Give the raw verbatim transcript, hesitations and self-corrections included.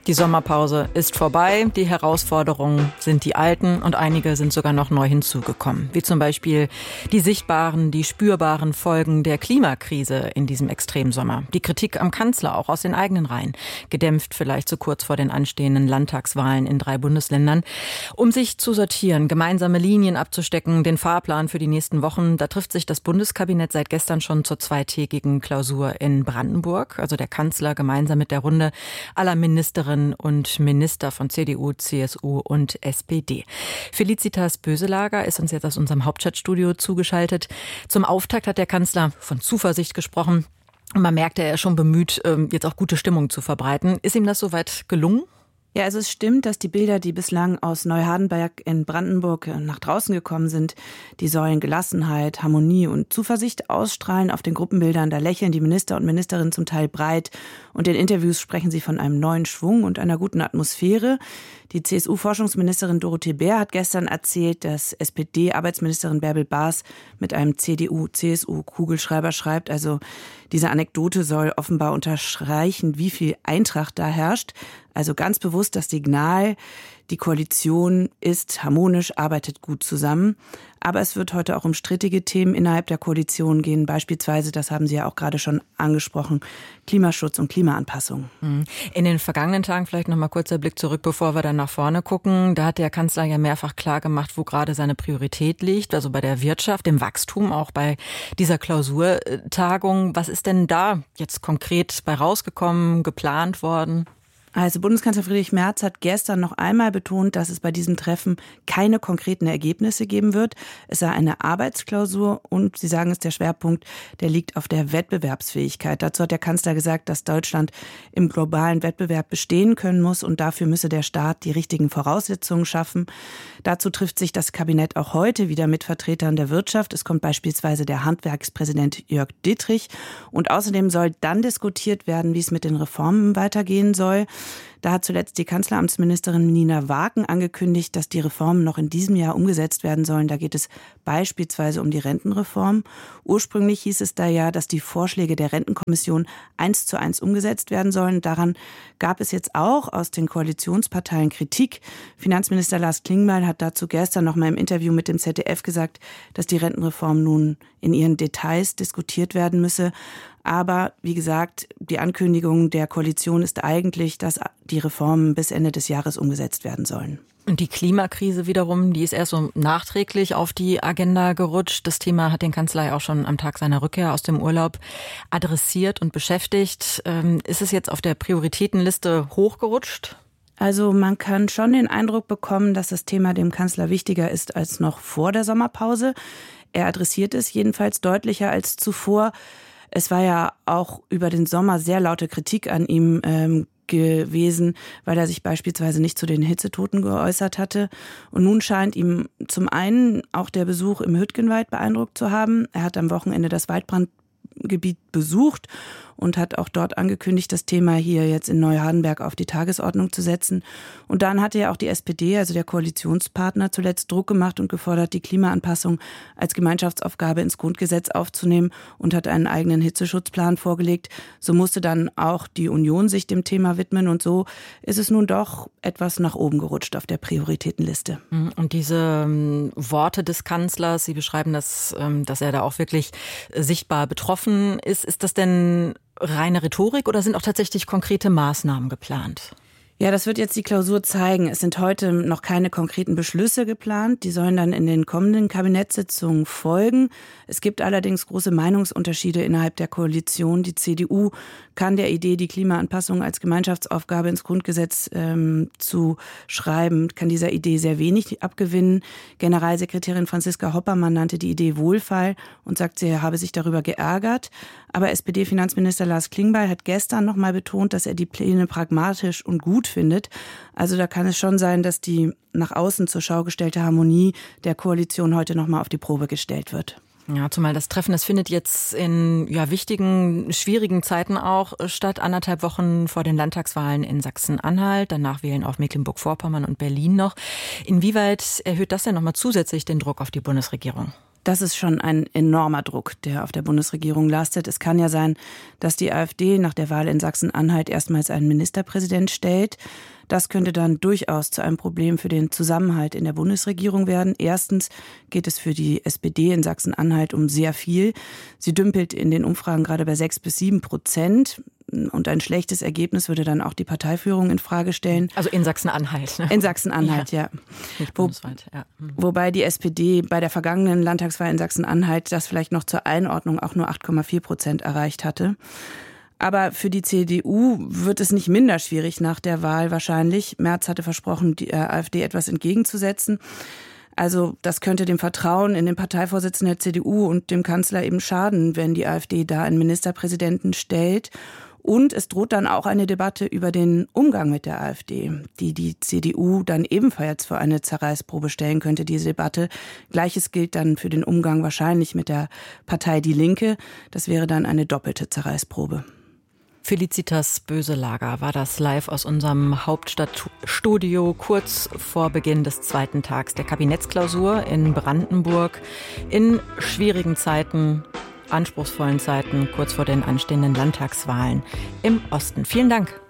Die Sommerpause ist vorbei, die Herausforderungen sind die alten und einige sind sogar noch neu hinzugekommen. Wie zum Beispiel die sichtbaren, die spürbaren Folgen der Klimakrise in diesem Extremsommer. Die Kritik am Kanzler auch aus den eigenen Reihen, gedämpft vielleicht so kurz vor den anstehenden Landtagswahlen in drei Bundesländern. Um sich zu sortieren, gemeinsame Linien abzustecken, den Fahrplan für die nächsten Wochen, da trifft sich das Bundeskabinett seit gestern schon zur zweitägigen Klausur in Brandenburg. Also der Kanzler gemeinsam mit der Runde aller Ministerinnen und Minister von C D U, C S U und S P D. Felicitas Böselager ist uns jetzt aus unserem Hauptstadtstudio zugeschaltet. Zum Auftakt hat der Kanzler von Zuversicht gesprochen. Und man merkt, er ist schon bemüht, jetzt auch gute Stimmung zu verbreiten. Ist ihm das soweit gelungen? Ja, also es stimmt, dass die Bilder, die bislang aus Neuhardenberg in Brandenburg nach draußen gekommen sind, die sollen Gelassenheit, Harmonie und Zuversicht ausstrahlen. Auf den Gruppenbildern, da lächeln die Minister und Ministerinnen zum Teil breit und in Interviews sprechen sie von einem neuen Schwung und einer guten Atmosphäre. Die C S U-Forschungsministerin Dorothee Bär hat gestern erzählt, dass S P D-Arbeitsministerin Bärbel Baas mit einem C D U-C S U-Kugelschreiber schreibt. Also diese Anekdote soll offenbar unterstreichen, wie viel Eintracht da herrscht. Also ganz bewusst das Signal, die Koalition ist harmonisch, arbeitet gut zusammen. Aber es wird heute auch um strittige Themen innerhalb der Koalition gehen. Beispielsweise, das haben Sie ja auch gerade schon angesprochen, Klimaschutz und Klimaanpassung. In den vergangenen Tagen, vielleicht noch mal kurzer Blick zurück, bevor wir dann nach vorne gucken. Da hat der Kanzler ja mehrfach klar gemacht, wo gerade seine Priorität liegt. Also bei der Wirtschaft, dem Wachstum, auch bei dieser Klausurtagung. Was ist denn da jetzt konkret bei rausgekommen, geplant worden? Also Bundeskanzler Friedrich Merz hat gestern noch einmal betont, dass es bei diesem Treffen keine konkreten Ergebnisse geben wird. Es sei eine Arbeitsklausur und Sie sagen es, der Schwerpunkt, der liegt auf der Wettbewerbsfähigkeit. Dazu hat der Kanzler gesagt, dass Deutschland im globalen Wettbewerb bestehen können muss und dafür müsse der Staat die richtigen Voraussetzungen schaffen. Dazu trifft sich das Kabinett auch heute wieder mit Vertretern der Wirtschaft. Es kommt beispielsweise der Handwerkspräsident Jörg Dittrich und außerdem soll dann diskutiert werden, wie es mit den Reformen weitergehen soll. Da hat zuletzt die Kanzleramtsministerin Nina Wagen angekündigt, dass die Reformen noch in diesem Jahr umgesetzt werden sollen. Da geht es beispielsweise um die Rentenreform. Ursprünglich hieß es da ja, dass die Vorschläge der Rentenkommission eins zu eins umgesetzt werden sollen. Daran gab es jetzt auch aus den Koalitionsparteien Kritik. Finanzminister Lars Klingbeil hat dazu gestern noch mal im Interview mit dem Z D F gesagt, dass die Rentenreform nun in ihren Details diskutiert werden müsse. Aber wie gesagt, die Ankündigung der Koalition ist eigentlich, dass die Reformen bis Ende des Jahres umgesetzt werden sollen. Und die Klimakrise wiederum, die ist erst so nachträglich auf die Agenda gerutscht. Das Thema hat den Kanzler ja auch schon am Tag seiner Rückkehr aus dem Urlaub adressiert und beschäftigt. Ist es jetzt auf der Prioritätenliste hochgerutscht? Also man kann schon den Eindruck bekommen, dass das Thema dem Kanzler wichtiger ist als noch vor der Sommerpause. Er adressiert es jedenfalls deutlicher als zuvor. Es war ja auch über den Sommer sehr laute Kritik an ihm ähm, gewesen, weil er sich beispielsweise nicht zu den Hitzetoten geäußert hatte. Und nun scheint ihm zum einen auch der Besuch im Hüttgenwald beeindruckt zu haben. Er hat am Wochenende das Waldbrandgebiet besucht und hat auch dort angekündigt, das Thema hier jetzt in Neuhardenberg auf die Tagesordnung zu setzen. Und dann hatte ja auch die S P D, also der Koalitionspartner, zuletzt Druck gemacht und gefordert, die Klimaanpassung als Gemeinschaftsaufgabe ins Grundgesetz aufzunehmen und hat einen eigenen Hitzeschutzplan vorgelegt. So musste dann auch die Union sich dem Thema widmen und so ist es nun doch etwas nach oben gerutscht auf der Prioritätenliste. Und diese ähm, Worte des Kanzlers, Sie beschreiben das, ähm, dass er da auch wirklich äh, sichtbar betroffen ist. Ist das denn reine Rhetorik oder sind auch tatsächlich konkrete Maßnahmen geplant? Ja, das wird jetzt die Klausur zeigen. Es sind heute noch keine konkreten Beschlüsse geplant. Die sollen dann in den kommenden Kabinettssitzungen folgen. Es gibt allerdings große Meinungsunterschiede innerhalb der Koalition. Die C D U kann der Idee, die Klimaanpassung als Gemeinschaftsaufgabe ins Grundgesetz ähm, zu schreiben, kann dieser Idee sehr wenig abgewinnen. Generalsekretärin Franziska Hoppermann nannte die Idee Wohlfall und sagt, sie habe sich darüber geärgert. Aber S P D-Finanzminister Lars Klingbeil hat gestern noch mal betont, dass er die Pläne pragmatisch und gut findet. Also da kann es schon sein, dass die nach außen zur Schau gestellte Harmonie der Koalition heute noch mal auf die Probe gestellt wird. Ja, zumal das Treffen, das findet jetzt in ja, wichtigen, schwierigen Zeiten auch statt. Anderthalb Wochen vor den Landtagswahlen in Sachsen-Anhalt. Danach wählen auch Mecklenburg-Vorpommern und Berlin noch. Inwieweit erhöht das denn nochmal zusätzlich den Druck auf die Bundesregierung? Das ist schon ein enormer Druck, der auf der Bundesregierung lastet. Es kann ja sein, dass die AfD nach der Wahl in Sachsen-Anhalt erstmals einen Ministerpräsident stellt. Das könnte dann durchaus zu einem Problem für den Zusammenhalt in der Bundesregierung werden. Erstens geht es für die S P D in Sachsen-Anhalt um sehr viel. Sie dümpelt in den Umfragen gerade bei sechs bis sieben Prozent. Und ein schlechtes Ergebnis würde dann auch die Parteiführung in Frage stellen. Also in Sachsen-Anhalt. Ne? In Sachsen-Anhalt, ja. ja. Nicht bundesweit, ja. Hm. Wobei die S P D bei der vergangenen Landtagswahl in Sachsen-Anhalt das vielleicht noch zur Einordnung auch nur acht Komma vier Prozent erreicht hatte. Aber für die C D U wird es nicht minder schwierig nach der Wahl wahrscheinlich. Merz hatte versprochen, die AfD etwas entgegenzusetzen. Also das könnte dem Vertrauen in den Parteivorsitzenden der C D U und dem Kanzler eben schaden, wenn die AfD da einen Ministerpräsidenten stellt. Und es droht dann auch eine Debatte über den Umgang mit der AfD, die die C D U dann ebenfalls vor eine Zerreißprobe stellen könnte, diese Debatte. Gleiches gilt dann für den Umgang wahrscheinlich mit der Partei Die Linke. Das wäre dann eine doppelte Zerreißprobe. Felicitas Böselager war das live aus unserem Hauptstadtstudio kurz vor Beginn des zweiten Tags der Kabinettsklausur in Brandenburg in schwierigen Zeiten, anspruchsvollen Zeiten, kurz vor den anstehenden Landtagswahlen im Osten. Vielen Dank.